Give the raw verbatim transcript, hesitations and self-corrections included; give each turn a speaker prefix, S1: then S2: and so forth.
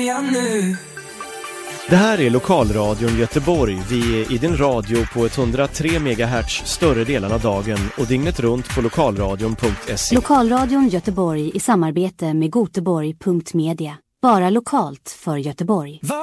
S1: börja nu.
S2: Det här är Lokalradion Göteborg. Vi är i din radio på etthundratre megahertz större delen av dagen och dygnet runt på lokalradion punkt se.
S3: Lokalradion Göteborg i samarbete med goteborg punkt media. Bara lokalt för Göteborg.
S1: Va?